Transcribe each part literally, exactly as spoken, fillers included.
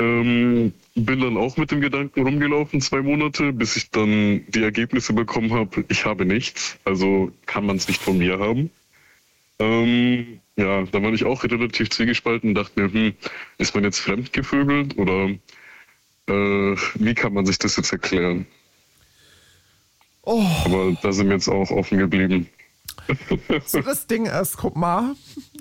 Ähm, bin dann auch mit dem Gedanken rumgelaufen, zwei Monate, bis ich dann die Ergebnisse bekommen habe, ich habe nichts, also kann man es nicht von mir haben. Ähm, ja, da war ich auch relativ zwiegespalten und dachte mir, hm, ist man jetzt fremdgevögelt oder äh, wie kann man sich das jetzt erklären? Oh. Aber da sind wir jetzt auch offen geblieben. So, das Ding ist, guck mal,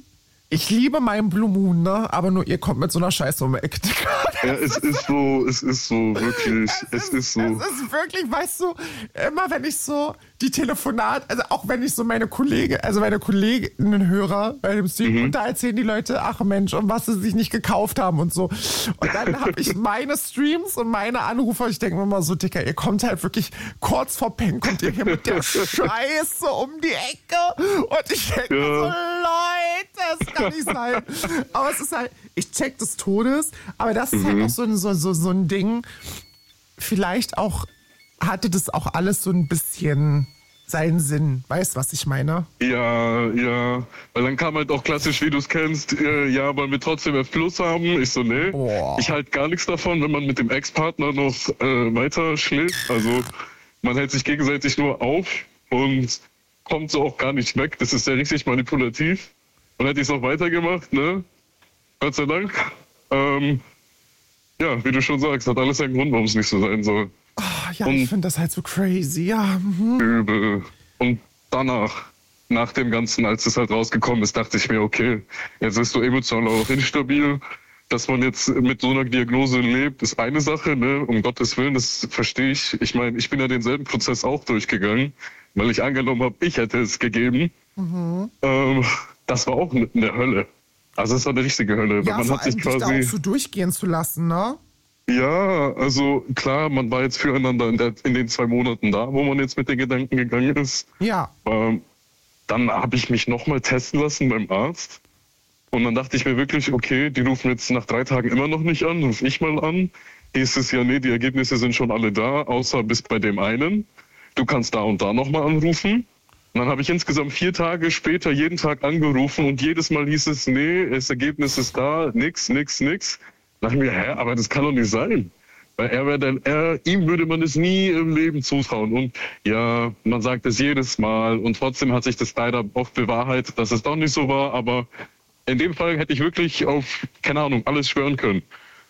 ich liebe meinen Blue Moon, ne? Aber nur ihr kommt mit so einer Scheiße um die Ecke. Ja, es ist so, es ist so, wirklich, es, es ist, ist so. Es ist wirklich, weißt du, immer wenn ich so die Telefonate, also auch wenn ich so meine Kollegen, also meine Kolleginnen höre bei dem Stream, mhm. und da erzählen die Leute, ach Mensch, und was sie sich nicht gekauft haben und so. Und dann habe ich meine Streams und meine Anrufe und ich denke mir immer so, Dicker, ihr kommt halt wirklich kurz vor Peng, kommt ihr hier mit der Scheiße um die Ecke und ich denke mir so, Leute, es kann nicht sein. Aber es ist halt, ich check des Todes, aber das ist mhm. halt auch so ein, so, so, so ein Ding, vielleicht auch hatte das auch alles so ein bisschen seinen Sinn. Weißt du, was ich meine? Ja, ja. Weil dann kam halt auch klassisch, wie du es kennst, äh, ja, wollen wir trotzdem F Plus haben? Ich so, nee. Oh. Ich halt gar nichts davon, wenn man mit dem Ex-Partner noch äh, weiter schläft. Also man hält sich gegenseitig nur auf und kommt so auch gar nicht weg. Das ist ja richtig manipulativ. Und hätte ich es auch weitergemacht, ne? Gott sei Dank. Ähm, ja, wie du schon sagst, hat alles einen Grund, warum es nicht so sein soll. Oh, ja, und ich finde das halt so crazy, ja. Mhm. Übel. Und danach, nach dem Ganzen, als es halt rausgekommen ist, dachte ich mir, okay, jetzt bist du emotional auch instabil. Dass man jetzt mit so einer Diagnose lebt, ist eine Sache, ne? Um Gottes Willen, das verstehe ich. Ich meine, ich bin ja denselben Prozess auch durchgegangen, weil ich angenommen habe, ich hätte es gegeben. Mhm. Ähm, das war auch eine Hölle. Also es war eine richtige Hölle. Ja, man vor hat sich allem quasi dich da auch so durchgehen zu lassen, ne? Ja, also klar, man war jetzt füreinander in, der, in den zwei Monaten da, wo man jetzt mit den Gedanken gegangen ist. Ja. Ähm, dann habe ich mich nochmal testen lassen beim Arzt. Und dann dachte ich mir wirklich, okay, die rufen jetzt nach drei Tagen immer noch nicht an, ruf ich mal an. Hieß es ja, nee, die Ergebnisse sind schon alle da, außer bis bei dem einen. Du kannst da und da nochmal anrufen. Und dann habe ich insgesamt vier Tage später jeden Tag angerufen und jedes Mal hieß es, nee, das Ergebnis ist da, nix, nix, nix. Da dachte ich mir, hä, aber das kann doch nicht sein. Weil er wäre dann, er, ihm würde man es nie im Leben zutrauen. Und ja, man sagt es jedes Mal und trotzdem hat sich das leider oft bewahrheitet, dass es doch nicht so war, aber in dem Fall hätte ich wirklich auf, keine Ahnung, alles schwören können.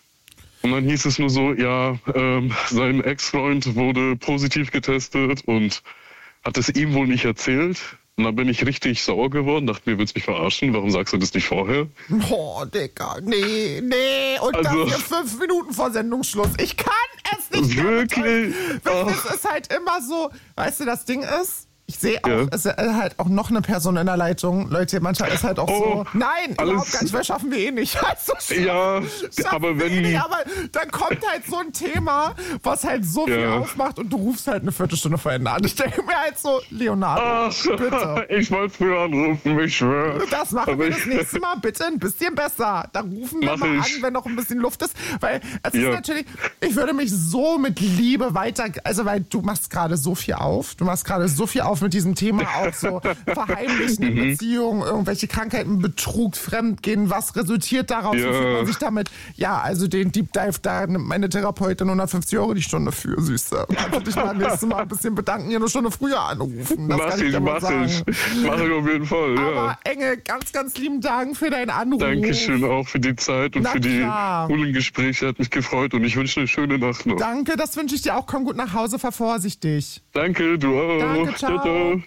Und dann hieß es nur so, ja, ähm, sein Ex-Freund wurde positiv getestet und hat es ihm wohl nicht erzählt. Und dann bin ich richtig sauer geworden, dachte mir, willst du mich verarschen? Warum sagst du das nicht vorher? Oh, Digga, nee, nee. Und Also, das hier fünf Minuten vor Sendungsschluss. Ich kann es nicht. Wirklich? Es ist halt immer so, weißt du, das Ding ist, ich sehe auch, Ja. es ist halt auch noch eine Person in der Leitung. Leute, manchmal ist halt auch Oh, so, nein, alles- überhaupt gar nicht, weil schaffen wir eh nicht. Also, Ja, schaffen aber wir eh wenn- nicht, aber dann kommt halt so ein Thema, was halt so viel Ja. aufmacht und du rufst halt eine Viertelstunde vorher an. Ich denke mir halt so, Leonardo, Ach, bitte. ich wollte früher anrufen, ich schwöre. Das machen Aber wir ich- das nächste Mal bitte ein bisschen besser. Da rufen wir Mach mal ich. an, wenn noch ein bisschen Luft ist. Weil es ist Ja. natürlich, ich würde mich so mit Liebe weiter, also weil du machst gerade so viel auf. Du machst gerade so viel auf mit diesem Thema, auch so Verheimlichen in Beziehungen, irgendwelche Krankheiten, Betrug, Fremdgehen, was resultiert daraus? Wie Ja. fühlt man sich damit? Ja, also den Deep Dive, da nimmt meine Therapeutin hundertfünfzig Euro die Stunde für, Süße. Kannst du dich mal nächstes Mal ein bisschen bedanken, hier eine Stunde früher anrufen. Das Mach kann ich ich, dir mal mach sagen. ich. Mach ich auf jeden Fall, ja. Aber Engel, ganz, ganz lieben Dank für deinen Anruf. Dankeschön auch für die Zeit und Na für die klar. coolen Gespräche. Hat mich gefreut und ich wünsche eine schöne Nacht noch. Danke, das wünsche ich dir auch. Komm gut nach Hause, fahr vorsichtig. Danke, du auch. Danke, ciao.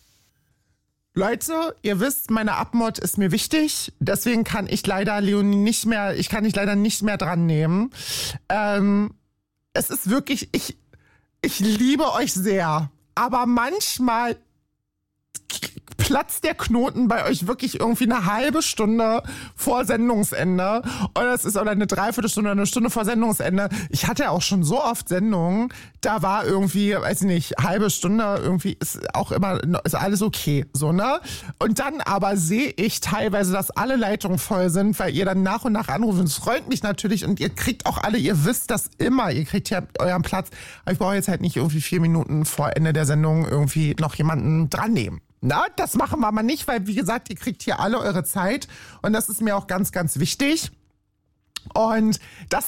Leute, ihr wisst, meine Abmod ist mir wichtig. Deswegen kann ich leider Leonie nicht mehr, ich kann dich leider nicht mehr dran nehmen. Ähm, es ist wirklich, ich, ich liebe euch sehr. Aber manchmal platzt der Knoten bei euch wirklich irgendwie eine halbe Stunde vor Sendungsende. Oder es ist oder eine Dreiviertelstunde oder eine Stunde vor Sendungsende. Ich hatte auch schon so oft Sendungen, da war irgendwie, weiß ich nicht, halbe Stunde irgendwie, ist auch immer, ist alles okay, so, ne? Und dann aber sehe ich teilweise, dass alle Leitungen voll sind, weil ihr dann nach und nach anruft. Und es freut mich natürlich und ihr kriegt auch alle, ihr wisst das immer, ihr kriegt ja euren Platz. Aber ich brauche jetzt halt nicht irgendwie vier Minuten vor Ende der Sendung irgendwie noch jemanden dran nehmen. Na, das machen wir mal nicht, weil wie gesagt, ihr kriegt hier alle eure Zeit und das ist mir auch ganz, ganz wichtig. Und das